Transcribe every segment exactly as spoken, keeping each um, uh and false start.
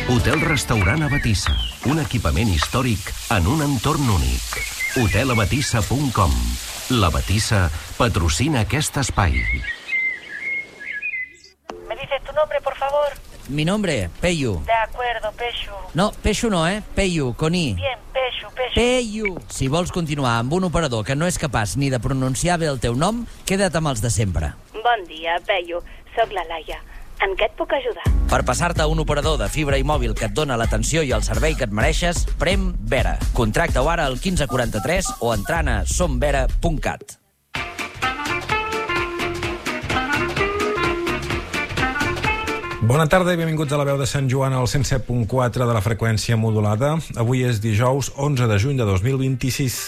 Hotel-restaurant Abatissa. Un equipament històric en un entorn únic. hotel abatissa punt com. La Batissa patrocina aquest espai. ¿Me dices tu nombre, por favor? Mi nombre, Peyu. De acuerdo, Peshu. No, Peshu no, eh? Peyu, con I. Bien, Peshu, Peshu. Peyu. Si vols continuar amb un operador que no és capaç ni de pronunciar bé el teu nom, queda't amb els de sempre. Bon dia, Peyu. Soc la Laia. En què et puc ajudar? Per passar-te a un operador de fibra i mòbil que et dona l'atenció i el servei que et mereixes, prem Vera. Contracta-ho ara al quinze quaranta-tres o entrant a somvera punt cat. Bona tarda i benvinguts a la veu de Sant Joan al cent set punt quatre de la freqüència modulada. Avui és dijous onze de juny de dos mil vint-i-sis.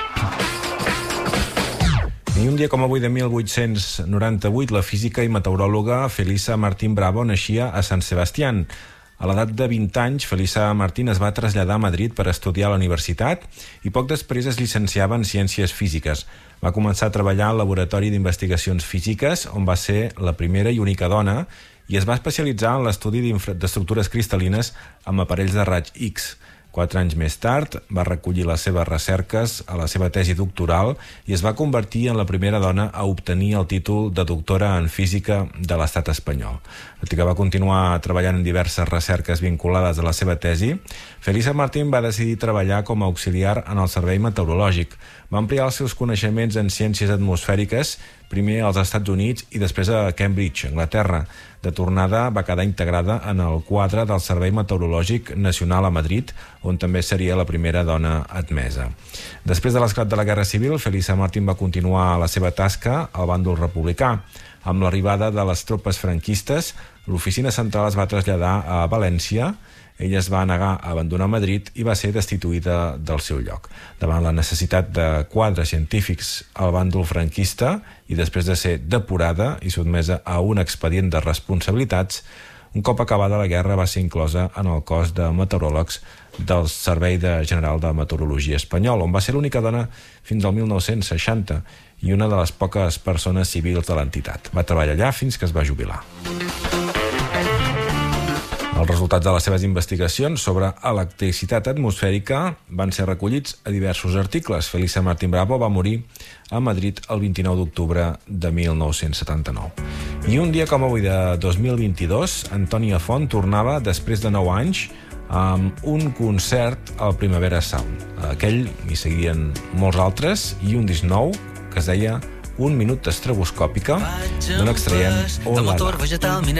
I un dia com avui de mil vuit-cents noranta-vuit, la física i meteoròloga Felisa Martín Bravo naixia a Sant Sebastián. A l'edat de vint anys, Felisa Martín es va traslladar a Madrid per estudiar a la universitat i poc després es llicenciava en Ciències Físiques. Va començar a treballar al Laboratori d'Investigacions Físiques, on va ser la primera i única dona, i es va especialitzar en l'estudi d'estructures cristal·lines amb aparells de raig X. Quatre anys més tard va recollir les seves recerques a la seva tesi doctoral i es va convertir en la primera dona a obtenir el títol de doctora en física de l'estat espanyol. Tot i que va continuar treballant en diverses recerques vinculades a la seva tesi, Felisa Martín va decidir treballar com a auxiliar en el servei meteorològic. Va ampliar els seus coneixements en ciències atmosfèriques, primer als Estats Units i després a Cambridge, Anglaterra. De tornada va quedar integrada en el quadre del Servei Meteorològic Nacional a Madrid, on també seria la primera dona admesa. Després de l'esclat de la Guerra Civil, Felisa Martín va continuar la seva tasca al bàndol republicà. Amb l'arribada de les tropes franquistes, l'oficina central es va traslladar a València. Ella es va negar a abandonar Madrid i va ser destituïda del seu lloc. Davant la necessitat de quadres científics al bàndol franquista i després de ser depurada i sotmesa a un expedient de responsabilitats, un cop acabada la guerra va ser inclosa en el cos de meteoròlegs del Servei de General de Meteorologia espanyol, on va ser l'única dona fins al mil nou-cents seixanta i una de les poques persones civils de l'entitat. Va treballar allà fins que es va jubilar. Els resultats de les seves investigacions sobre electricitat atmosfèrica van ser recollits a diversos articles. Felisa Martín Bravo va morir a Madrid el vint-i-nou d'octubre de mil nou-cents setanta-nou. I un dia com avui de dos mil vint-i-dos, Antònia Font tornava, després de nou anys, amb un concert al Primavera Sound. Aquell hi seguien molts altres i un disc nou que es deia Un minut estroboscòpica, d'on extraiem Olala.